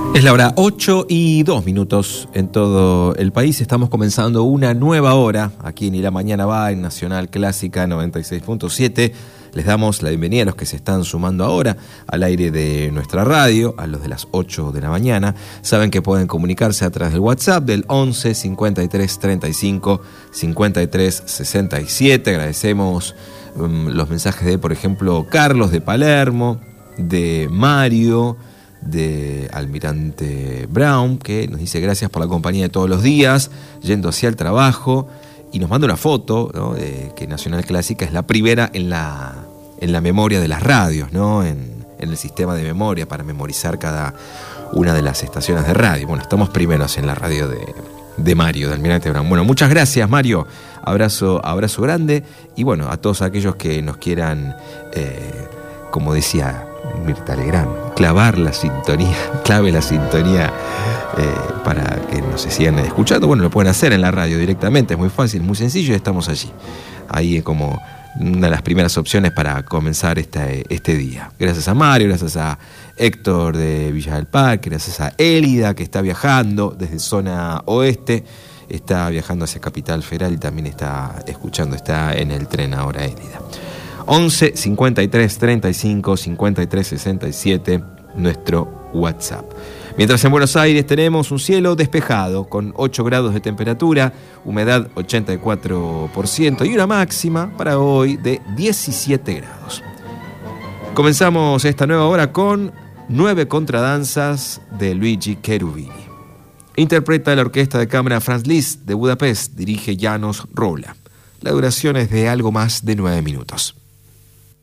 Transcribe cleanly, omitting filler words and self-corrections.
Es la hora 8:02 en todo el país. Estamos comenzando una nueva hora aquí en Y la Mañana Va, en Nacional Clásica 96.7. Les damos la bienvenida a los que se están sumando ahora al aire de nuestra radio, a los de las 8 de la mañana. Saben que pueden comunicarse a través del WhatsApp del 11 53 35 53 67. Agradecemos los mensajes de, por ejemplo, Carlos de Palermo, de Mario, de Almirante Brown, que nos dice gracias por la compañía de todos los días, yendo hacia el trabajo, y nos manda una foto, ¿no?, de que Nacional Clásica es la primera en la memoria de las radios, ¿no?, en el sistema de memoria para memorizar cada una de las estaciones de radio. Bueno, estamos primeros en la radio de Mario, de Almirante Brown. Bueno, muchas gracias, Mario, abrazo grande, y bueno, a todos aquellos que nos quieran, como decía Mirta Legrand, clave la sintonía para que nos sigan escuchando. Bueno, lo pueden hacer en la radio directamente, es muy fácil, muy sencillo, y estamos allí. Ahí es como una de las primeras opciones para comenzar este día. Gracias a Mario, gracias a Héctor de Villa del Parque, gracias a Élida, que está viajando desde zona oeste, está viajando hacia Capital Federal y también está escuchando, está en el tren ahora, Élida. 11 53 35 53 67, nuestro WhatsApp. Mientras en Buenos Aires tenemos un cielo despejado con 8 grados de temperatura, humedad 84% y una máxima para hoy de 17 grados. Comenzamos esta nueva hora con 9 contradanzas de Luigi Cherubini. Interpreta la Orquesta de Cámara Franz Liszt de Budapest, dirige János Róla. La duración es de algo más de 9 minutos.